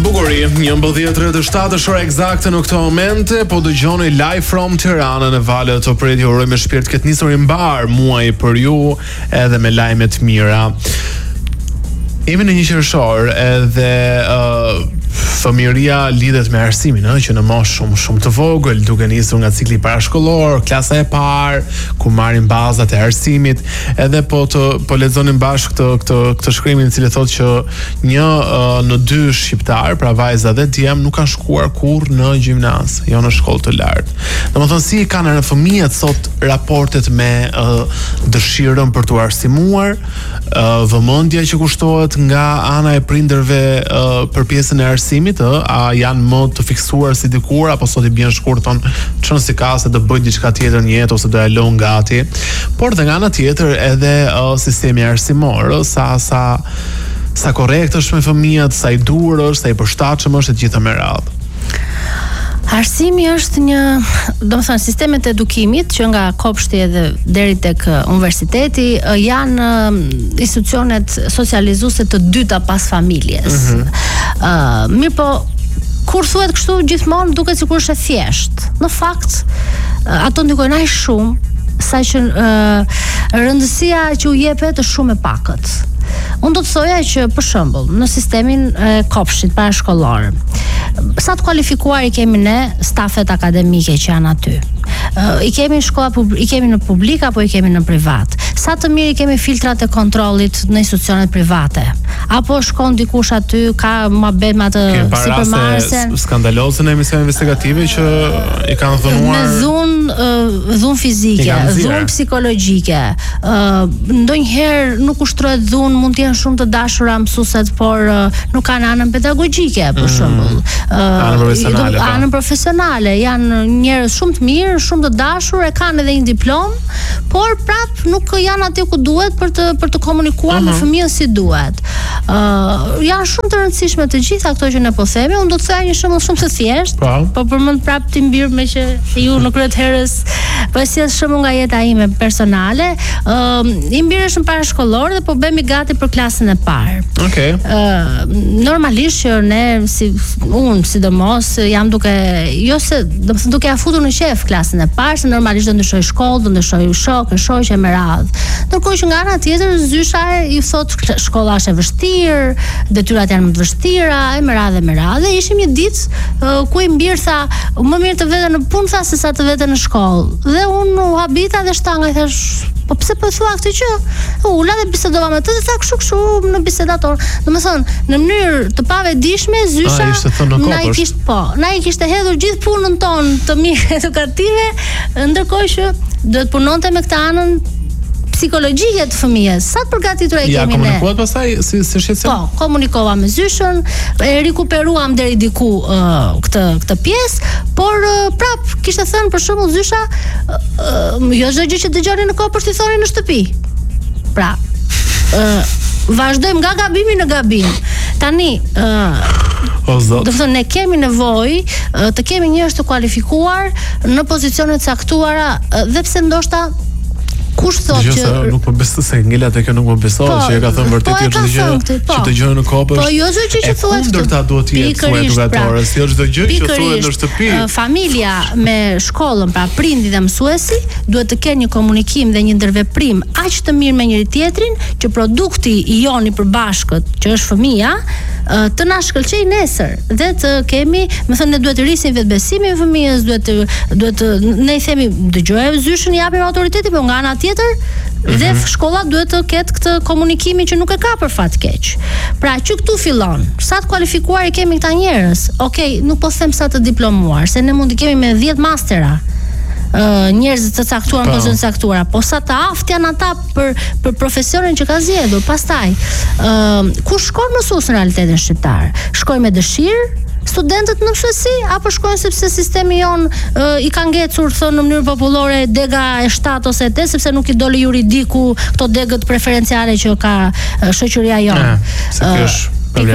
Bukuri, 11:37 ora eksakte në këtë moment, po dëgjoni live from Tirana në valët të Oprit. Ju uroj me shpirt këtë nisur i mbar muaj për ju, edhe me lajme të mira. Jemi në një qershor edhe fëmijëria lidhet me arsimin, që në moshë shumë të vogël, duke nisur nga cikli parashkollor, klasa e parë, ku marrin bazat e arsimit, edhe po lexonim bashkë këtë shkrimin i cili thotë që 1 në 2 shqiptar, pra vajza dhe djem, nuk kanë shkuar kurrë në gjimnaz, jo në shkollë të lartë. Domethënë si kanë në fëmijët sot raportet me dëshirën për të arsimuar, vëmendja që kushtohet nga ana e prindërve për pjesën e arsimit, a janë më të fiksuar si dikur, apo sot i bjen shkurt thonë çon si ka se do bëj diçka tjetër në jetë ose do e lëm gati. Por dhe nga ana tjetër edhe sistemi arsimor, sa korrekt është me fëmijët, sa i dur është, sa i përshtatshëm është e gjitha me radhë. Arsimi është domethënë sistemet e edukimit që nga kopshti edhe deri tek universiteti janë institucionet socializuese të dyta pas familjes. Mirë po, kur thuhet kështu gjithmonë duket sikur është e thjeshtë. Në fakt, ato ndikojnë aq shumë sa që rëndësia që u jepet është shumë e pakët. Unë do të thoja që për shembull, në sistemin e kopshtit parashkollor, sa të kualifikuar i kemi ne stafet akademike që janë aty. I kemi i kemi në publik apo i kemi në privat. Sa të mirë i kemi filtrat e kontrollit në institucionet private. Apo shkon dikush aty ka mohabet me atë sipërmarrësen skandalozën e emisioneve investigative që i kanë dhunuar me dhunë fizike, dhunë psikologjike. Ndonjëherë nuk ushtrohet dhunë, mund të jenë shumë të dashura mësueset, por nuk kanë anën pedagogjike, për shembull. Anën profesionale, janë njerëz shumë të mirë, shumë të dashur, e kanë edhe një diplomë, por prap nuk janë aty ku duhet për të komunikuar me fëmijën si duhet. Janë shumë të rëndësishme të gjitha këto që ne po themi. Unë do të thoya një shembull shumë të thjeshtë, po përmend prap ti mbir me që ju në kryet herës po sjell shembull nga jeta ime personale. I mbireshëm parashkollor dhe po bëhemi gati për klasën e parë. Okej. Normalisht që ne unë sidomos jam duke ja futur në qef klasën e parë, se normalisht do ndryshoj shkollë, do ndryshoj shok, shoqe me radhë. Ndërkohë që nga ana tjetër zysha i thot shkolla është e vështirë, detyrat janë më të vështira, me radhë. Ishim një ditë ku i mbir tha, më mirë të vete në punë tha se sa të vete në shkollë. Dhe unë u habita dhe shtanga i thash, po pse po thua këtë gjë? Ula dhe bisedova me të dhe tha kështu në bisedator. Domethënë, në mënyrë të pavedishme zysha na i kishte hedhur gjithë punën tonë të mirë edukative, ndërkohë që duhet punonte me këtë anën psikologjike të fëmijës. Sa të përgatitur e kemi ne. Ja, komunikuat pastaj si shqetësim? Po, komunikova me zyshën, e rikuperuam deri diku këtë pjesë, por prap kishte thënë për shembull zysha, jo çdo gjë që dëgjoni në kopësht i thoni në shtëpi. Pra, vazhdojmë nga gabimi në gabim. Tani, do të thonë ne kemi nevojë të kemi njerëz të kualifikuar në pozicione të caktuara, dhe pse ndoshta kush thotë që nuk po besoj se ngelat e kjo nuk po besoj që e ka thënë vërtet çdo gjë që dëgjojnë në kopësht. Po jo çdo gjë që thuhet. Ndërta duhet të jetë thuaj edukatore, jo çdo gjë që thuhet në shtëpi. Familja me shkollën, pra prindi dhe mësuesi, duhet të kenë një komunikim dhe një ndërveprim aq të mirë me njëri tjetrin që produkti i joni përbashkët, që është fëmia, të na shkëlqej nesër dhe të kemi, më thënë, ne duhet të rrisim vetbesimin e fëmijës, duhet ne i themi dëgjojë zyshën, japim autoriteti, por nga ana tjetër dhe shkolla duhet të ketë këtë komunikimin që nuk e ka për fat keq. Pra që këtu fillon. Sa të kualifikuar i kemi këta njerëz? Okej, nuk po them sa të diplomuar, se ne mund të kemi me 10 mastera. Njerëz të caktuar në pozicione të caktuara, po sa të aftë janë ata për profesionin që ka zgjedhur. Pastaj, ku shkon mësuesi në realitetin shqiptar? Shkojnë me dëshirë studentët në mësuesi, apo shkojnë sepse sistemi jon i ka ngecur, thënë në mënyrë popullore, dega e 7 ose 8, sepse nuk i doli juridiku këto degët preferenciale që ka shoqëria jonë.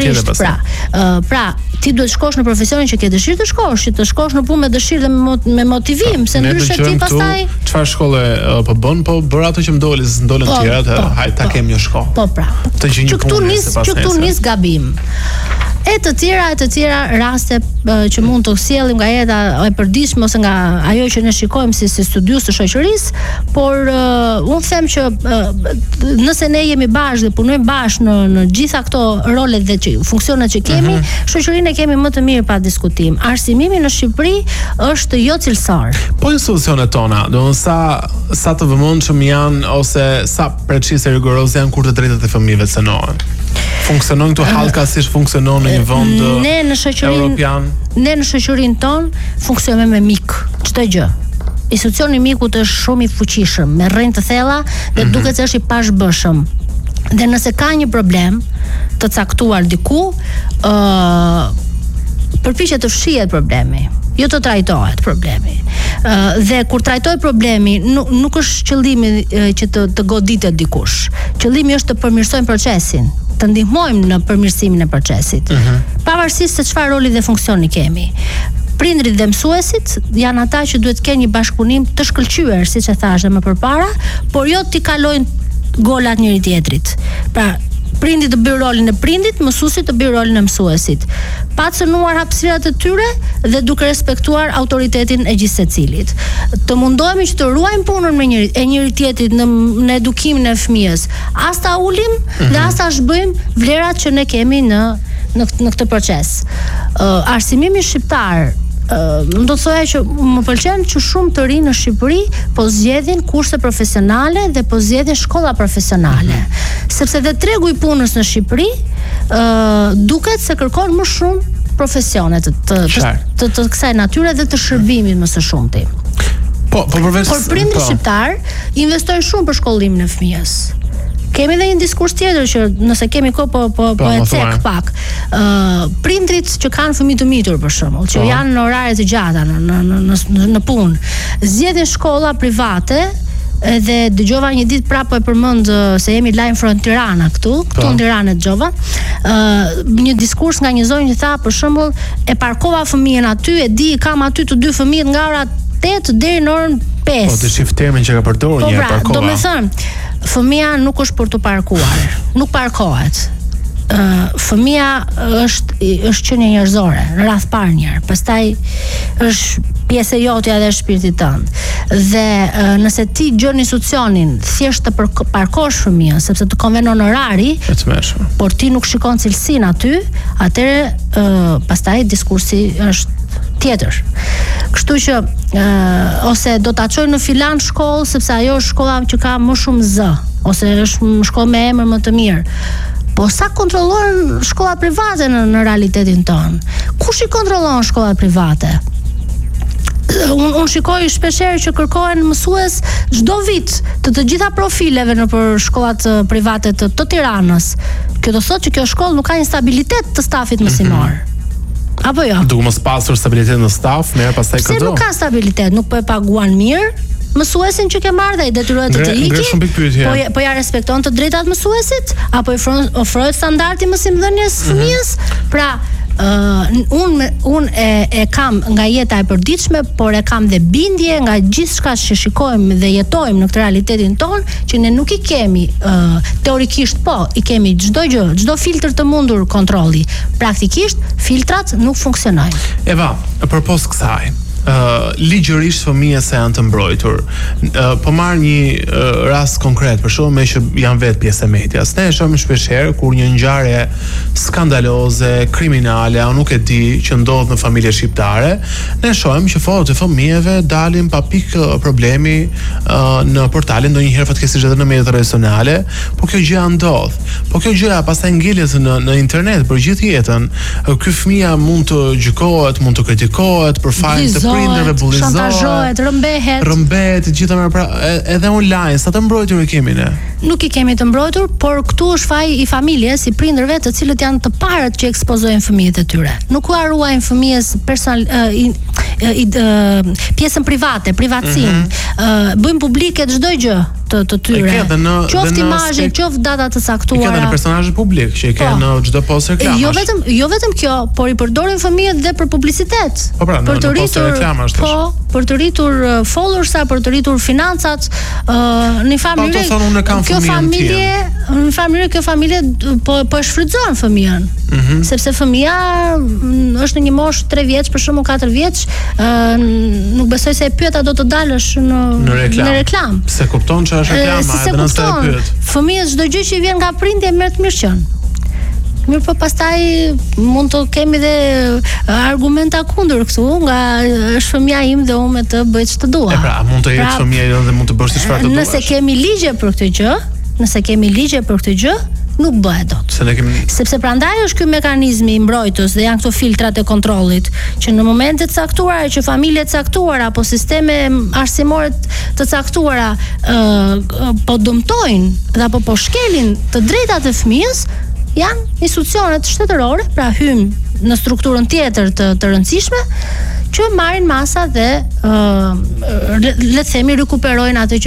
Pra, ti duhet shkosh në profesionin që ke dëshirë të shkosh, që të shkosh në punë me dëshirë dhe me motivim, se ndryshe ti pastaj çfarë shkolle po bën, po bëra ato që ndolën tjerat, hajt ta kemi një shkollë. Po pra. Që këtu nis gabim. E të tjera raste që mund të sjellim nga jeta e përditshme ose nga ajo që ne shikojmë si studius të shoqërisë, por unë them që nëse ne jemi bashkë dhe punojmë bashkë në gjitha këto rolet dhe funksionet që kemi, shoqërinë e kemi më të mirë pa diskutim. Arsimimi në Shqipëri është jo cilësor. Po institucionet tona, do sa të vëmendshëm janë ose sa precisë e rigoroze janë kur të drejtat e fëmijëve cënohen. Funksionojnë këtu hallka si funksionon në një vend evropian? Ne në shoqërinë tonë funksionojmë me mik, çdo gjë. Institucioni i mikut është shumë i fuqishëm, me rrënjë të thella dhe duket se është i pashbëshëm. Dhe nëse ka një problem të caktuar diku, përpiqet të fshihet problemi, jo të trajtohet problemi. Dhe kur trajtohet problemi, nuk është qëllimi që të goditet dikush. Qëllimi është të përmirësojmë procesin, të ndihmojmë në përmirësimin e procesit. Pavarësisht se çfarë roli dhe funksioni kemi. Prindrit dhe mësuesit janë ata që duhet të kenë një bashkëpunim të shkëlqyer, siç e thash më përpara, por jo t'i kalojnë golat njëri tjetrit. Pra, prindit të bëjë rolin e prindit, mësuesit të bëjë rolin e mësuesit, pa cënuar hapësirat e tyre dhe duke respektuar autoritetin e gjithë secilit. Të mundohemi që të ruajmë punën e njëri tjetrit në edukimin e fëmijës. As ta ulim dhe as ta zhbëjmë vlerat që ne kemi në këtë proces. Arsimimi shqiptar, do të thoya që më pëlqen që shumë të rinj në Shqipëri po zgjedhin kurse profesionale dhe po zgjedhin shkolla profesionale. Sepse dhe tregu i punës në Shqipëri duket se kërkon më shumë profesione të kësaj natyre dhe të shërbimit më së shumti. Por prindrit shqiptar investojnë shumë për shkollimin e fëmijës. Kemi edhe një diskurs tjetër që nëse kemi kohë po e cek pak. Prindrit që kanë fëmijë të mitur për shembull, që janë në orare të gjata në punë, zgjedhin shkolla private. Edhe dëgjova një ditë prapë e përmend se jemi Line Front Tirana këtu në Tiranë dëgjova. Një diskurs nga një zonjë që tha për shembull, e parkova fëmijën aty, e di kam aty të dy fëmijët nga ora 8 deri në orën 5. Po të shif termin që ka përdorur një parkova. Do të thënë, fëmia nuk është për të parkuar, nuk parkohet. Fëmia është qenie njerëzore, në radh parë njëherë, pastaj është pjesë e jotja dhe shpirtit tënd. Dhe nëse ti gjon institucionin thjesht të parkosh fëmijën sepse të konvenon orari, por ti nuk shikon cilësinë aty, atëherë pastaj diskursi është tjetër. Kështu që ose do ta çojnë në filan shkollë sepse ajo është shkolla që ka më shumë Z, ose është shkollë me emër më të mirë. Po sa kontrollojnë shkollat private në realitetin tonë? Kush i kontrollon shkollat private? Unë shikoj shpeshherë që kërkohen mësues çdo vit të gjitha profileve nëpër shkollat private të Tiranës. Kjo do thotë që kjo shkollë nuk ka një stabilitet të stafit mësimor. Apo jo? Duke mos pasur stabilitet në staf, merr pastaj këto. Pse nuk ka stabilitet? Nuk po e paguan mirë? Mësuesin që ke marrë dhe i detyrohet të iki, po ja respekton të drejtat mësuesit, apo i ofrohet standardi mësimdhënies fëmijës. Pra, unë e kam nga jeta e përditshme, por e kam dhe bindje nga gjithçka që shikojmë dhe jetojmë në këtë realitetin ton, që ne nuk i kemi teorikisht, po i kemi çdo gjë, çdo filtr të mundur kontrolli. Praktikisht filtrat nuk funksionojnë. Eva, përpos kësaj, ligjërisht fëmijët se janë të mbrojtur. Po marr një rast konkret, për shembull, me që janë vetë pjesë e medias. Ne e shohim shpeshherë kur një ngjarje skandaloze, kriminale, apo nuk e di, që ndodh në familje shqiptare, ne shohim që fotot e fëmijëve dalin pa pikë problemi në portale, ndonjëherë fatkeqësisht edhe në mediat tradicionale, po kjo gjë ndodh. Po kjo gjë pastaj ngjilet në internet për gjithë jetën. Ky fëmia mund të gjykohet, mund të kritikohet për fajin të prindërve, shantazhohet, rrëmbehet, gjithë pra, edhe online, sa të mbrojtur e kemi ne. Nuk i kemi të mbrojtur, por këtu është faji i familjes, i prindërve, të cilët janë të parët që ekspozojnë fëmijët e tyre. Nuk u ruajnë fëmijës pjesën private, privatësinë. Bëjmë publike çdo gjë. të tyre. Qoftë imazhe, qoftë data të caktuara. E ke në personazhe publik që e ke në çdo post reklamash. Jo vetëm kjo, por i përdorin fëmijët dhe për publicitet. Për të rritur reklamash. Për të rritur followersa, për të rritur financat, në familje, kjo familje po e shfrytëzon fëmijën. Sepse fëmia është në një moshë 3 vjeç, për shembull 4 vjeç, nuk besoj se e pyet a do të dalësh në reklam. Se kupton që është reklama, edhe nëse e pyet. Fëmijës çdo gjë që vjen nga prindja merr të mirëqen. Mirë, po pastaj mund të kemi dhe argumenta kundër këtu, nga është fëmia im dhe unë me të bëj ç'të dua. Mund të jetë fëmia jote dhe mund të bësh çfarë të duash. Nëse kemi ligje për këtë gjë, nuk bëhet dot. Sepse prandaj është ky mekanizmi i mbrojtës dhe janë këto filtrat e kontrollit, që në momente të caktuara që familje të caktuara apo sisteme arsimore të caktuara po dëmtojnë dhe apo po shkelin të drejtat e fëmijës, janë institucionet shtetërore, pra hym në strukturën tjetër të rëndësishme, që marrin masa dhe le të themi rikuperojnë atë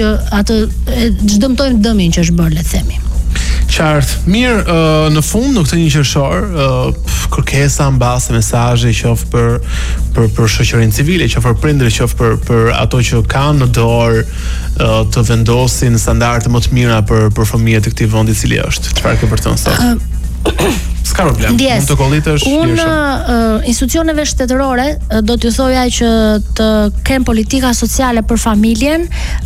ç'dëmtojnë dëmin që është bërë, le të themi. Qartë. Mirë, në fund në këtë një qershor, kërkesa mbase mesazhe qoftë për shoqërinë civile, qoftë për prindërit, qoftë për ato që kanë në dorë të vendosin standarde më të mira për fëmijët e këtij vendi i cili është. Çfarë ke për të thënë? S'ka problem. Mund të kollitesh. Unë institucioneve shtetërore do t'ju thoja që të kenë politika sociale për familjen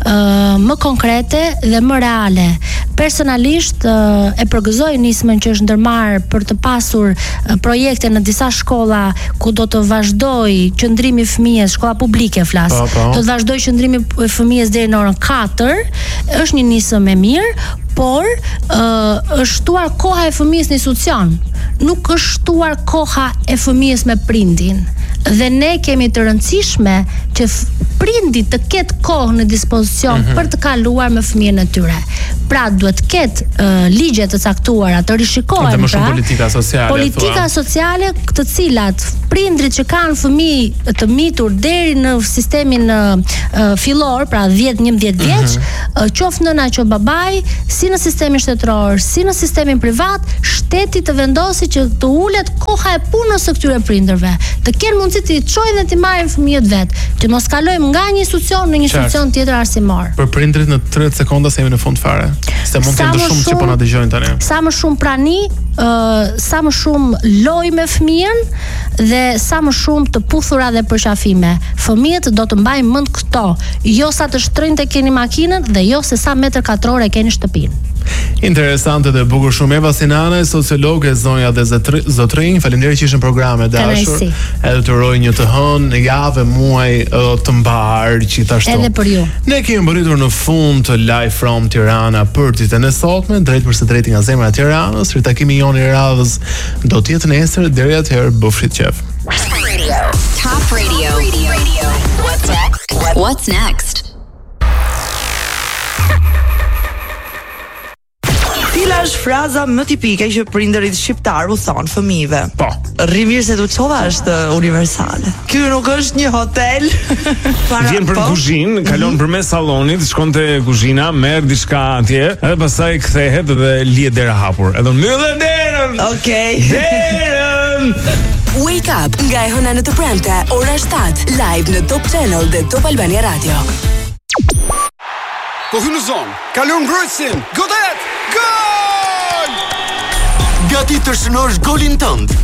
më konkrete dhe më reale. Personalisht e përgëzoj nismën që është ndërmarrë për të pasur projekte në disa shkolla ku do të vazhdoj qëndrimi i fëmijës, shkolla publike flas. Do të vazhdoj qëndrimi i fëmijës deri në orën 4. Është një nisëm e mirë, por është shtuar koha e fëmijës në institucion. Nuk është shtuar koha e fëmijës me prindin. Dhe ne kemi të rëndësishme që prindi të ketë kohë në dispozicion për të kaluar me fëmijën e tyre. Pra duhet të ketë ligje të caktuara, të rishikohen dhe më shumë politika sociale, të cilat prindrit që kanë fëmijë të mitur deri në sistemin fillor, pra 10-11 vjeç, qoftë nëna që babai, si në sistemin shtetëror, si në sistemin privat, shteti të vendosi që të ulet koha e punës së këtyre prindërve, të kenë mundësi të çojnë dhe të marrin fëmijët vet, që mos kalojmë nga një institucion në një institucion tjetër arsimor. Për prindrit në 30 sekonda se jemi në fund fare. Se mund të jenë shumë që po na dëgjojnë tani. Sa më shumë prani, sa më shumë loj me fëmijën dhe sa më shumë të puthura dhe përqafime. Fëmijët do të mbajnë mend këto, jo sa të shtrinjtë keni makinën dhe jo se sa metër katror e keni shtëpinë. Interesante dhe bukur shumë. Eva Sinane, sociologe, zonja dhe zotrinj, faleminderit që ishin në programe dashur. Edhe të uroj një të hënë javë, muaj të mbar gjithashtu. Edhe për ju. Ne kemi mbërritur në fund të Live from Tirana për ditën e sotme, drejt për së drejti nga zemra e Tiranës. Ritakimi jon i radhës do të jetë nesër, deri atëherë bëfshit qef. Top Radio. What's next? What's next? Cila është fraza më tipike që prindërit shqiptar u thon fëmijëve? Po. Rri mirë se tu çova është universale. Ky nuk është një hotel. Vjen për kuzhinë, kalon përmes sallonit, shkon te kuzhina, merr diçka atje, edhe pastaj kthehet dhe lihet dera hapur. Edhe mbyll derën. Okej. Derën. Wake up nga e hëna në të premte, ora 7, live në Top Channel dhe Top Albania Radio. Po hynë në zonë, kalon mbrojtësin, godet, gol! Gati të shënosh golin tënd.